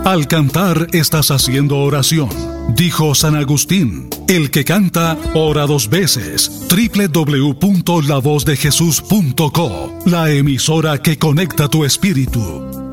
Al cantar estás haciendo oración. Dijo San Agustín, el que canta, ora 2 veces. www.lavozdejesús.co, la emisora que conecta tu espíritu.